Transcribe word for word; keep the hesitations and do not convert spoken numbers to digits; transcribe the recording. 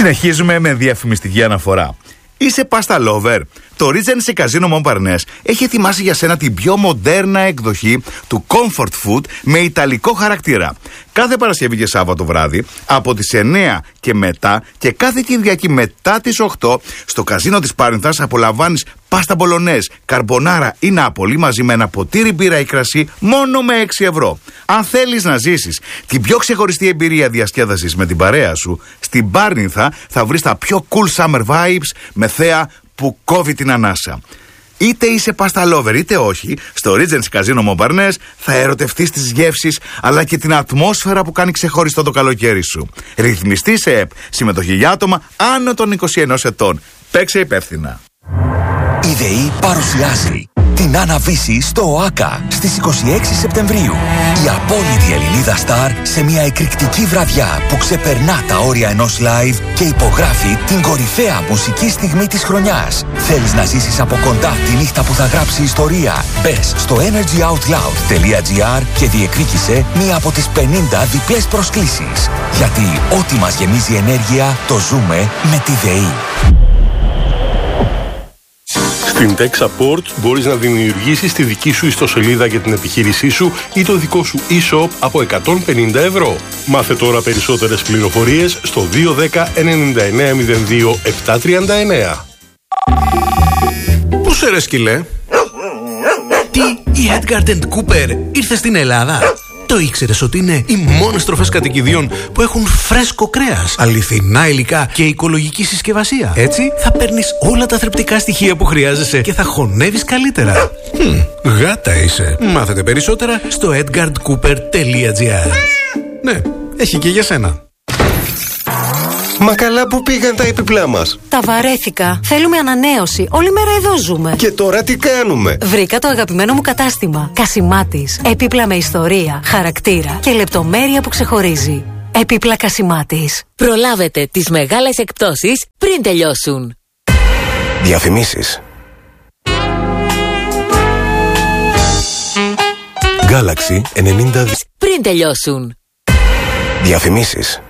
Συνεχίζουμε με διαφημιστική αναφορά. Είσαι pasta lover? Το Regency Casino Montparnasse έχει ετοιμάσει για σένα την πιο μοντέρνα εκδοχή του comfort food με ιταλικό χαρακτήρα. Κάθε Παρασκευή και Σάββατο βράδυ από τις εννιά και μετά και κάθε Κυριακή μετά τις οκτώ στο καζίνο της Πάρνηθας απολαμβάνεις πάστα μπολονέζ, καρμπονάρα ή νάπολη μαζί με ένα ποτήρι μπύρα ή κρασί μόνο με έξι ευρώ. Αν θέλεις να ζήσεις την πιο ξεχωριστή εμπειρία διασκέδασης με την παρέα σου, στην Πάρνηθα θα βρεις τα πιο cool summer vibes με θέα που κόβει την ανάσα. Είτε είσαι pasta lover είτε όχι, στο Regency Casino Montparnasse θα ερωτευτείς τις γεύσεις αλλά και την ατμόσφαιρα που κάνει ξεχωριστό το καλοκαίρι σου. Ρυθμιστή σε ΕΠ, συμμετοχή για άτομα άνω των είκοσι ενός ετών. Παίξε υπεύθυνα. Η ΔΕΗ παρουσιάζει την Άννα Βύση στο ΟΑΚΑ στις είκοσι έξι Σεπτεμβρίου. Η απόλυτη Ελληνίδα στάρ σε μια εκρηκτική βραδιά που ξεπερνά τα όρια ενός live και υπογράφει την κορυφαία μουσική στιγμή της χρονιάς. Θέλεις να ζήσεις από κοντά τη νύχτα που θα γράψει ιστορία? Μπες στο energy out loud τελεία gr και διεκδίκησε μία από τις πενήντα διπλές προσκλήσεις. Γιατί ό,τι μας γεμίζει ενέργεια το ζούμε με τη ΔΕΗ. Στην Tech Support μπορείς να δημιουργήσεις τη δική σου ιστοσελίδα για την επιχείρησή σου ή το δικό σου e-shop από εκατόν πενήντα ευρώ. Μάθε τώρα περισσότερες πληροφορίες στο δύο δέκα ενενήντα εννέα μηδέν δύο επτά τριάντα εννέα. Πού σε ρε σκυλέ? Τι, η Edgard and Cooper ήρθε στην Ελλάδα? Το ήξερες ότι είναι οι μόνες τροφές κατοικιδίων που έχουν φρέσκο κρέας, αληθινά υλικά και οικολογική συσκευασία? Έτσι θα παίρνεις όλα τα θρεπτικά στοιχεία που χρειάζεσαι και θα χωνεύεις καλύτερα. Hm, γάτα είσαι. Μάθετε περισσότερα στο edgard cooper τελεία gr. Ναι, έχει και για σένα. Μα καλά που πήγαν τα έπιπλά μας. Τα βαρέθηκα. Θέλουμε ανανέωση. Όλη μέρα εδώ ζούμε. Και τώρα τι κάνουμε? Βρήκα το αγαπημένο μου κατάστημα. Κασιμάτης. Έπιπλα με ιστορία, χαρακτήρα και λεπτομέρεια που ξεχωρίζει. Έπιπλα Κασιμάτης. Προλάβετε τις μεγάλες εκπτώσεις πριν τελειώσουν. Διαφημίσεις. Galaxy ενενήντα. Πριν τελειώσουν. Διαφημίσεις.